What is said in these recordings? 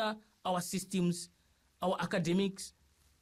together our systems, our academies,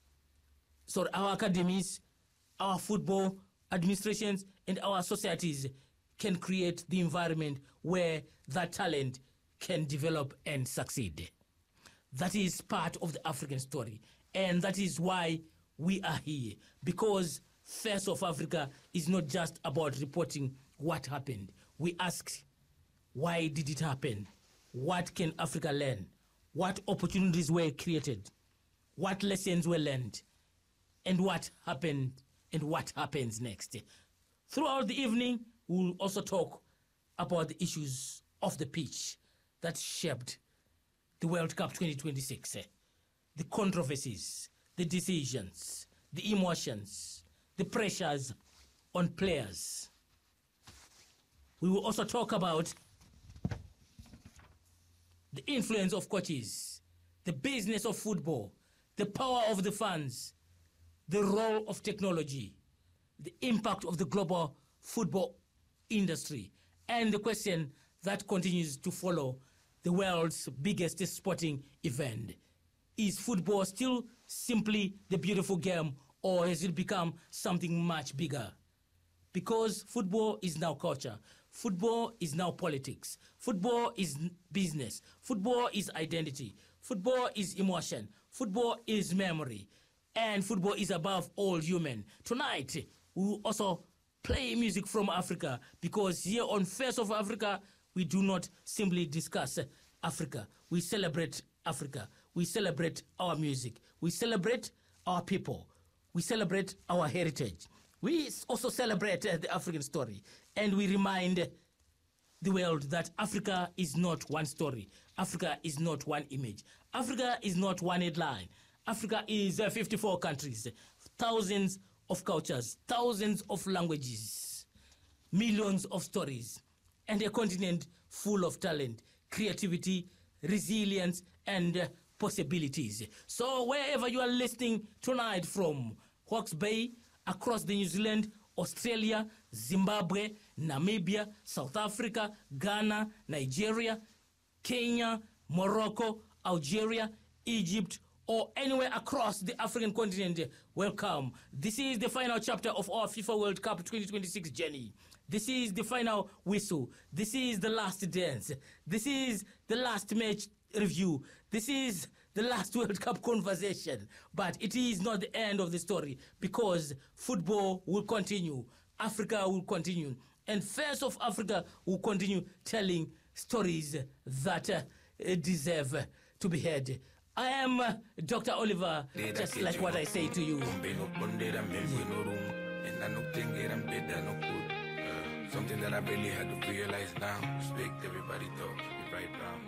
our football administrations, and our societies can create the environment where that talent can develop and succeed. That is part of the African story, and that is why we are here, because Face of Africa is not just about reporting what happened. We ask, why did it happen? What can Africa learn? What opportunities were created? What lessons were learned? And what happened and what happens next? Throughout the evening, we'll also talk about the issues of the pitch that shaped the World Cup 2026, the controversies, the decisions, the emotions, the pressures on players. We will also talk about the influence of coaches, the business of football, the power of the fans, the role of technology, the impact of the global football industry, and the question that continues to follow the world's biggest sporting event. Is football still simply the beautiful game, or has it become something much bigger? Because football is now culture. Football is now politics. Football is business. Football is identity. Football is emotion. Football is memory. And football is above all human. Tonight, we will also play music from Africa, because here on Face of Africa, we do not simply discuss Africa. We celebrate Africa. We celebrate our music. We celebrate our people. We celebrate our heritage. We also celebrate the African story. And we remind the world that Africa is not one story. Africa is not one image. Africa is not one headline. Africa is 54 countries, thousands of cultures, thousands of languages, millions of stories, and a continent full of talent, creativity, resilience, and possibilities. So wherever you are listening tonight from, Hawke's Bay, across the New Zealand, Australia, Zimbabwe, Namibia, South Africa, Ghana, Nigeria, Kenya, Morocco, Algeria, Egypt, or anywhere across the African continent, welcome. This is the final chapter of our FIFA World Cup 2026 journey. This is the final whistle. This is the last dance. This is the last match review. This is the last World Cup conversation. But it is not the end of the story, because football will continue. Africa will continue. And Face of Africa will continue telling stories that deserve to be heard. I am Dr. Oliver, just like what I say to you. Something that I really had to realize now. Respect everybody though, right now.